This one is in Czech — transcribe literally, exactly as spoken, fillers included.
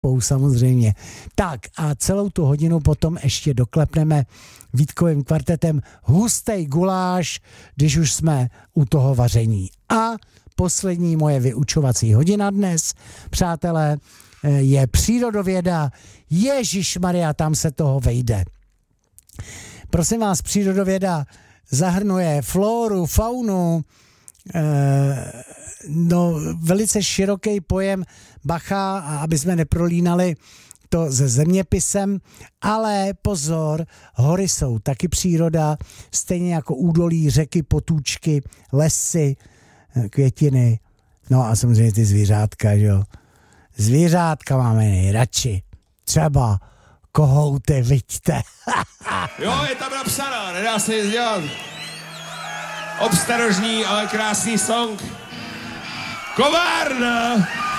pou samozřejmě. Tak a celou tu hodinu potom ještě doklepneme Vítkovým kvartetem hustej guláš, když už jsme u toho vaření. A poslední moje vyučovací hodina dnes, přátelé, je přírodověda. Ježišmarja, tam se toho vejde. Prosím vás, přírodověda zahrnuje floru, faunu, eh, no velice široký pojem, bacha, aby jsme neprolínali to se zeměpisem, ale pozor, hory jsou taky příroda, stejně jako údolí, řeky, potůčky, lesy, květiny, no a samozřejmě ty zvířátka, že jo. Zvířátka máme nejradši. Třeba kohouty, vidíte. Jo, je tam napsáno, nedá se nic dělat. Obstarožní, ale krásný song. Kovárna!